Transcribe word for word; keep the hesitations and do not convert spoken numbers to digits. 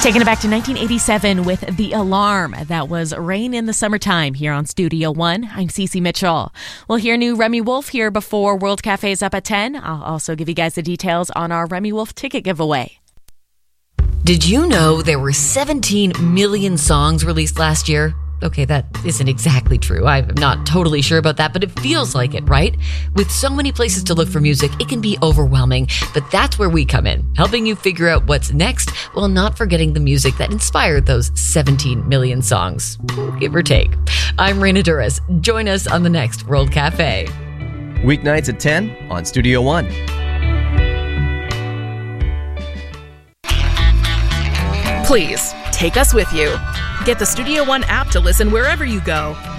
Taking it back to nineteen eighty-seven with The Alarm. That was Rain in the Summertime here on Studio One. I'm Cece Mitchell. We'll hear new Remi Wolf here before World Cafe is up at ten. I'll also give you guys the details on our Remi Wolf ticket giveaway. Did you know there were seventeen million songs released last year? Okay, that isn't exactly true. I'm not totally sure about that, but it feels like it, right? With so many places to look for music, it can be overwhelming, but that's where we come in, helping you figure out what's next while not forgetting the music that inspired those seventeen million songs, give or take. I'm Raina Duras. Join us on the next World Cafe. Weeknights at ten on Studio One. Please, take us with you. Get the Studio One app to listen wherever you go.